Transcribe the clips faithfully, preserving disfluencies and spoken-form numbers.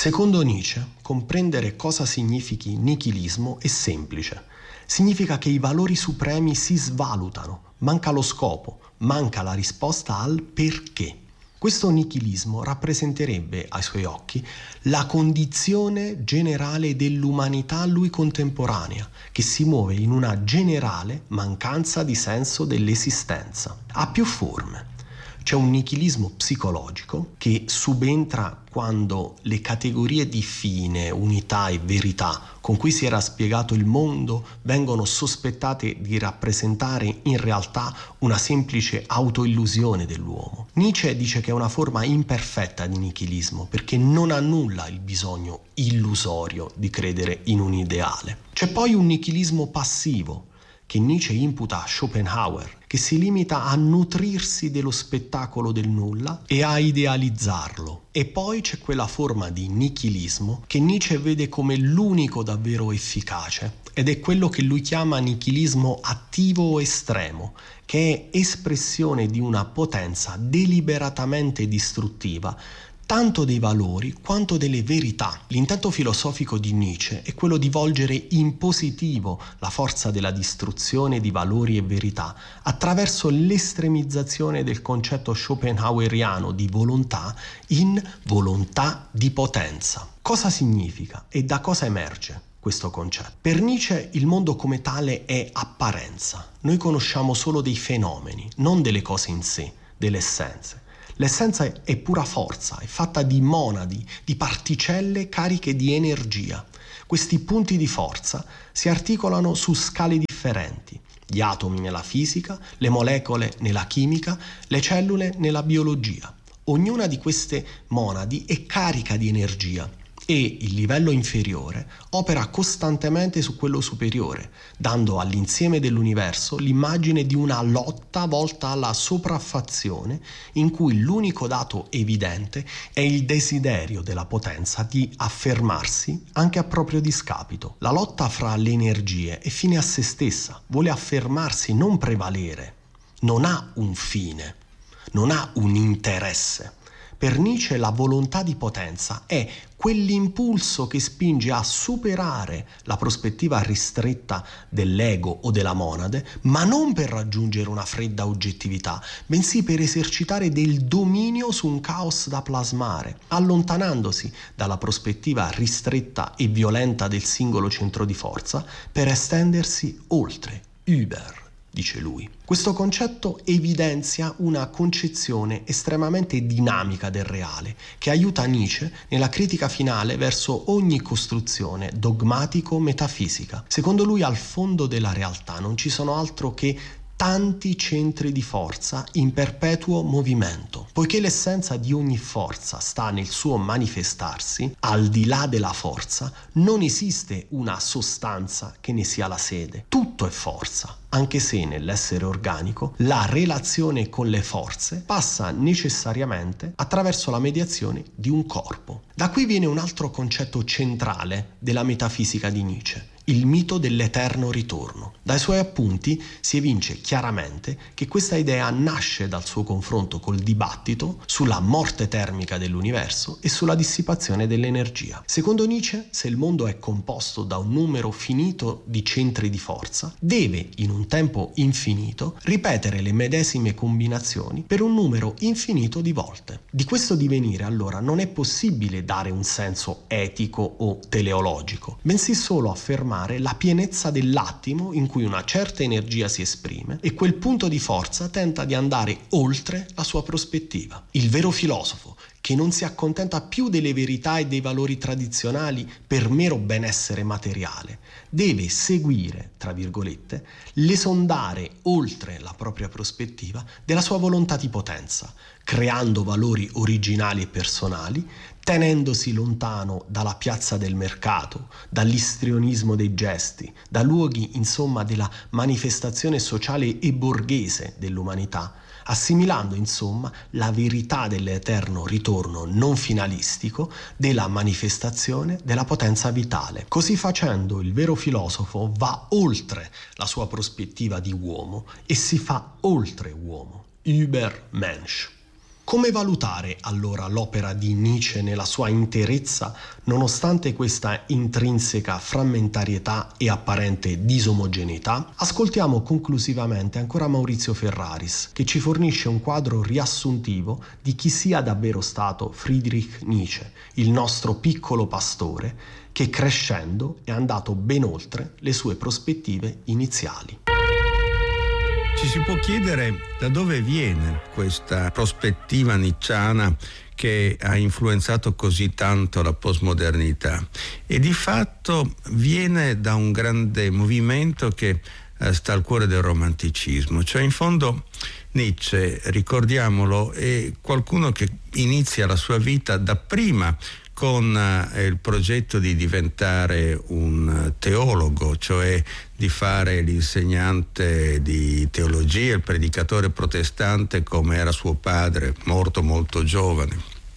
Secondo Nietzsche, comprendere cosa significhi nichilismo è semplice. Significa che i valori supremi si svalutano, manca lo scopo, manca la risposta al perché. Questo nichilismo rappresenterebbe, ai suoi occhi, la condizione generale dell'umanità a lui contemporanea, che si muove in una generale mancanza di senso dell'esistenza. Ha più forme. C'è un nichilismo psicologico che subentra quando le categorie di fine, unità e verità con cui si era spiegato il mondo vengono sospettate di rappresentare in realtà una semplice autoillusione dell'uomo. Nietzsche dice che è una forma imperfetta di nichilismo perché non annulla il bisogno illusorio di credere in un ideale. C'è poi un nichilismo passivo che Nietzsche imputa a Schopenhauer, che si limita a nutrirsi dello spettacolo del nulla e a idealizzarlo. E poi c'è quella forma di nichilismo che Nietzsche vede come l'unico davvero efficace, ed è quello che lui chiama nichilismo attivo o estremo, che è espressione di una potenza deliberatamente distruttiva, tanto dei valori quanto delle verità. L'intento filosofico di Nietzsche è quello di volgere in positivo la forza della distruzione di valori e verità attraverso l'estremizzazione del concetto schopenhaueriano di volontà in volontà di potenza. Cosa significa e da cosa emerge questo concetto? Per Nietzsche il mondo come tale è apparenza. Noi conosciamo solo dei fenomeni, non delle cose in sé, delle essenze. L'essenza è pura forza, è fatta di monadi, di particelle cariche di energia. Questi punti di forza si articolano su scale differenti. Gli atomi nella fisica, le molecole nella chimica, le cellule nella biologia. Ognuna di queste monadi è carica di energia e il livello inferiore opera costantemente su quello superiore, dando all'insieme dell'universo l'immagine di una lotta volta alla sopraffazione in cui l'unico dato evidente è il desiderio della potenza di affermarsi anche a proprio discapito. La lotta fra le energie è fine a se stessa, vuole affermarsi, non prevalere, non ha un fine, non ha un interesse. Per Nietzsche la volontà di potenza è quell'impulso che spinge a superare la prospettiva ristretta dell'ego o della monade, ma non per raggiungere una fredda oggettività, bensì per esercitare del dominio su un caos da plasmare, allontanandosi dalla prospettiva ristretta e violenta del singolo centro di forza per estendersi oltre, über, dice lui. Questo concetto evidenzia una concezione estremamente dinamica del reale, che aiuta Nietzsche nella critica finale verso ogni costruzione dogmatico-metafisica. Secondo lui, al fondo della realtà non ci sono altro che tanti centri di forza in perpetuo movimento. Poiché l'essenza di ogni forza sta nel suo manifestarsi, al di là della forza non esiste una sostanza che ne sia la sede. Tutto è forza, anche se nell'essere organico la relazione con le forze passa necessariamente attraverso la mediazione di un corpo. Da qui viene un altro concetto centrale della metafisica di Nietzsche: il mito dell'eterno ritorno. Dai suoi appunti si evince chiaramente che questa idea nasce dal suo confronto col dibattito sulla morte termica dell'universo e sulla dissipazione dell'energia. Secondo Nietzsche, se il mondo è composto da un numero finito di centri di forza, deve, in un tempo infinito, ripetere le medesime combinazioni per un numero infinito di volte. Di questo divenire, allora, non è possibile dare un senso etico o teleologico, bensì solo affermare la pienezza dell'attimo in cui una certa energia si esprime e quel punto di forza tenta di andare oltre la sua prospettiva. Il vero filosofo, che non si accontenta più delle verità e dei valori tradizionali per mero benessere materiale, deve seguire, tra virgolette, l'esondare oltre la propria prospettiva della sua volontà di potenza, creando valori originali e personali, tenendosi lontano dalla piazza del mercato, dall'istrionismo dei gesti, da luoghi, insomma, della manifestazione sociale e borghese dell'umanità, assimilando, insomma, la verità dell'eterno ritorno non finalistico della manifestazione della potenza vitale. Così facendo, il vero filosofo va oltre la sua prospettiva di uomo e si fa oltre uomo, Übermensch. Come valutare allora l'opera di Nietzsche nella sua interezza, nonostante questa intrinseca frammentarietà e apparente disomogeneità? Ascoltiamo conclusivamente ancora Maurizio Ferraris, che ci fornisce un quadro riassuntivo di chi sia davvero stato Friedrich Nietzsche, il nostro piccolo pastore, che crescendo è andato ben oltre le sue prospettive iniziali. Ci si può chiedere da dove viene questa prospettiva nicciana che ha influenzato così tanto la postmodernità, e di fatto viene da un grande movimento che eh, sta al cuore del romanticismo. Cioè, in fondo, Nietzsche, ricordiamolo, è qualcuno che inizia la sua vita dapprima con eh, il progetto di diventare un teologo, cioè di fare l'insegnante di teologia, il predicatore protestante come era suo padre, morto molto giovane.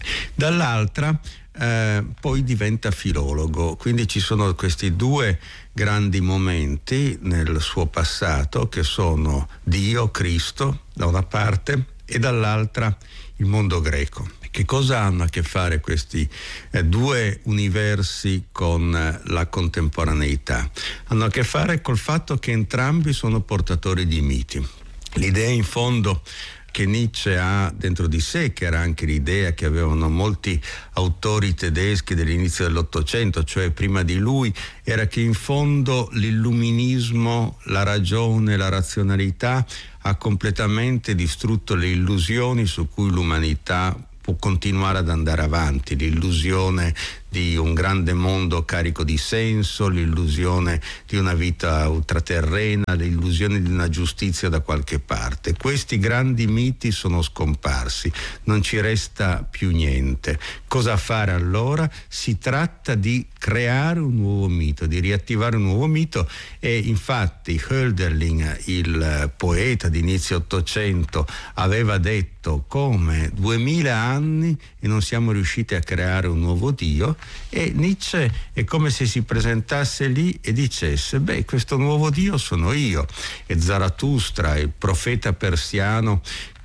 Dall'altra eh, poi diventa filologo, quindi ci sono questi due grandi momenti nel suo passato che sono Dio, Cristo da una parte e dall'altra il mondo greco. Che cosa hanno a che fare questi eh, due universi con eh, la contemporaneità? Hanno a che fare col fatto che entrambi sono portatori di miti. L'idea in fondo che Nietzsche ha dentro di sé, che era anche l'idea che avevano molti autori tedeschi dell'inizio dell'Ottocento, cioè prima di lui, era che in fondo l'illuminismo, la ragione, la razionalità ha completamente distrutto le illusioni su cui l'umanità può continuare ad andare avanti, l'illusione di un grande mondo carico di senso, l'illusione di una vita ultraterrena, l'illusione di una giustizia da qualche parte. Questi grandi miti sono scomparsi, non ci resta più niente. Cosa fare allora? Si tratta di creare un nuovo mito, di riattivare un nuovo mito, e infatti Hölderlin, il poeta di inizio Ottocento, aveva detto come duemila anni e non siamo riusciti a creare un nuovo Dio. E Nietzsche è come se si presentasse lì e dicesse: beh, questo nuovo Dio sono io. E Zarathustra, il profeta persiano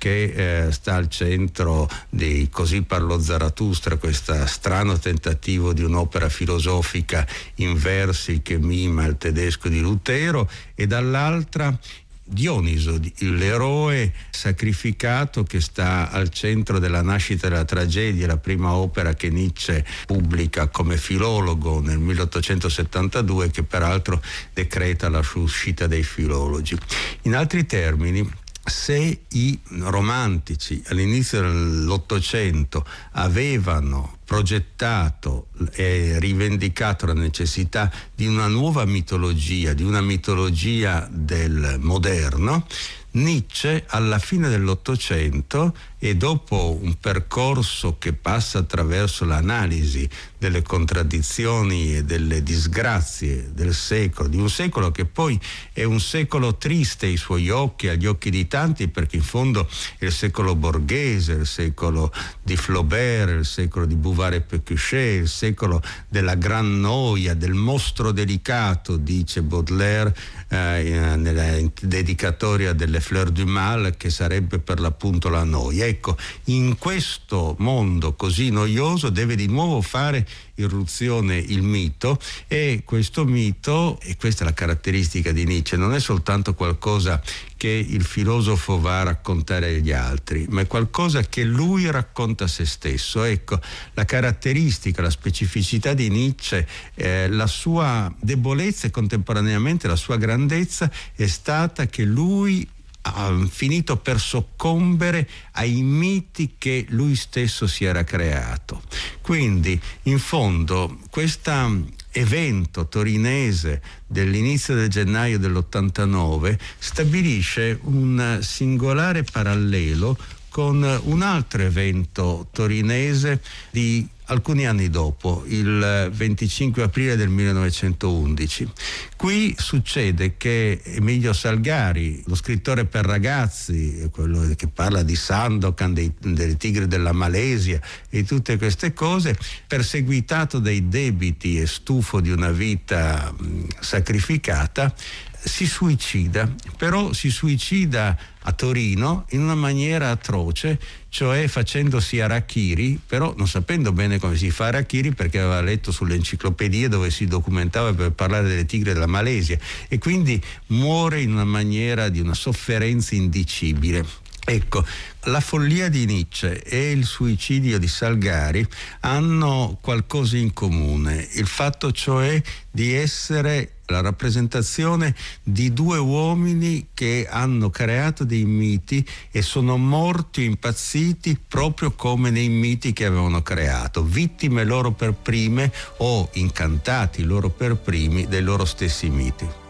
che eh, sta al centro di Così parlò Zarathustra, questo strano tentativo di un'opera filosofica in versi che mima il tedesco di Lutero, e dall'altra Dioniso, l'eroe sacrificato che sta al centro della nascita della tragedia, la prima opera che Nietzsche pubblica come filologo nel milleottocentosettantadue, che peraltro decreta la sua uscita dai filologi. In altri termini, se i romantici all'inizio dell'Ottocento avevano progettato e rivendicato la necessità di una nuova mitologia, di una mitologia del moderno, Nietzsche alla fine dell'Ottocento, e dopo un percorso che passa attraverso l'analisi delle contraddizioni e delle disgrazie del secolo, di un secolo che poi è un secolo triste ai suoi occhi, agli occhi di tanti, perché in fondo è il secolo borghese, il secolo di Flaubert, il secolo di Bouvard e Pécuchet, il secolo della gran noia, del mostro delicato, dice Baudelaire eh, nella dedicatoria delle Fleurs du Mal, che sarebbe per l'appunto la noia. Ecco, in questo mondo così noioso deve di nuovo fare irruzione il mito, e questo mito, e questa è la caratteristica di Nietzsche, non è soltanto qualcosa che il filosofo va a raccontare agli altri, ma è qualcosa che lui racconta a se stesso. Ecco, la caratteristica, la specificità di Nietzsche, eh, la sua debolezza e contemporaneamente la sua grandezza è stata che lui ha finito per soccombere ai miti che lui stesso si era creato. Quindi, in fondo, questo evento torinese dell'inizio del gennaio dell'ottantanove stabilisce un singolare parallelo con un altro evento torinese di alcuni anni dopo, il venticinque aprile del millenovecentoundici. Qui succede che Emilio Salgari, lo scrittore per ragazzi, quello che parla di Sandokan, dei, dei tigri della Malesia e tutte queste cose, perseguitato dai debiti e stufo di una vita mh, sacrificata, si suicida, però si suicida a Torino in una maniera atroce, cioè facendosi harakiri, però non sapendo bene come si fa harakiri, perché aveva letto sulle enciclopedie dove si documentava per parlare delle tigre della Malesia, e quindi muore in una maniera di una sofferenza indicibile. Ecco, la follia di Nietzsche e il suicidio di Salgari hanno qualcosa in comune, il fatto cioè di essere la rappresentazione di due uomini che hanno creato dei miti e sono morti o impazziti proprio come nei miti che avevano creato, vittime loro per prime o incantati loro per primi dei loro stessi miti.